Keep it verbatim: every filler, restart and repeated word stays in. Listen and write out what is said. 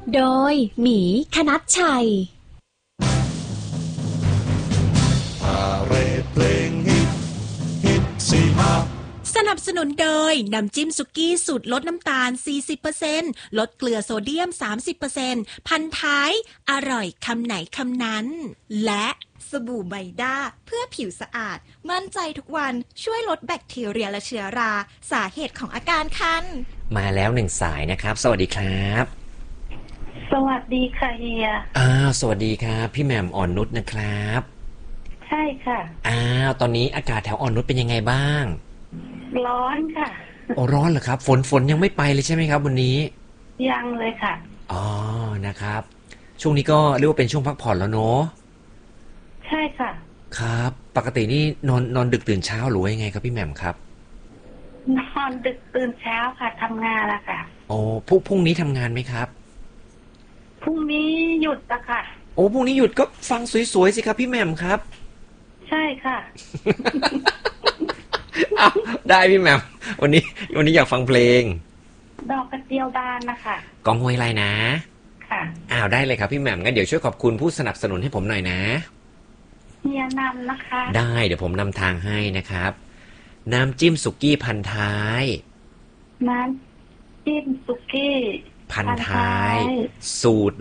โดยหมีคณัชชัยพาเรดเพลงฮิตฮิตซีมาสนับสนุนโดยน้ำจิ้มสุกี้สูตรลดน้ำตาล สี่สิบเปอร์เซ็นต์ ลดเกลือโซเดียม สามสิบเปอร์เซ็นต์ พันท้ายอร่อยคำไหนคำนั้นและสบู่ไบด้าเพื่อผิวสะอาดมั่นใจทุกวันช่วยลดแบคทีเรียและเชื้อราสาเหตุของอาการคันมาแล้วหนึ่งสายนะครับสวัสดีครับสวัสดีค่ะเฮียอ้าวสวัสดีครับพี่แหม่มอ่อนนุชนะครับใช่ค่ะอ้าวตอนนี้อากาศแถวอ่อนนุชเป็นยังไงบ้างร้อนค่ะโอ้ร้อนเหรอครับฝนฝนยังไม่ไปเลยใช่ไหมครับวันนี้ยังเลยค่ะอ๋อนะครับช่วงนี้ก็เรียกว่าเป็นช่วงพักผ่อนแล้วเนาะใช่ค่ะครับปกตินี่นอนนอนดึกตื่นเช้าหรือว่ายังไงครับพี่แหม่มครับนอนดึกตื่นเช้าค่ะทำงานละค่ะโอ้พรุ่งพรุ่งนี้ทำงานไหมครับพรุ่งนี้หยุดอะค่ะโอ้พรุ่งนี้หยุดก็ฟังสวยๆสิครับพี่แหม่มครับใช่ค่ะอ้าวได้พี่แหม่มวันนี้วันนี้อยากฟังเพลงดอกกระเจียวบานนะคะกองห้วยไร่นะค่ะอ้าวได้เลยครับพี่แหม่มงั้นเดี๋ยวช่วยขอบคุณผู้สนับสนุนให้ผมหน่อยนะเฮียนำนะคะได้เดี๋ยวผมนำทางให้นะครับน้ำจิ้มสุกี้พันท้ายน้ำจิ้มสุกี้พันท้ายสูตร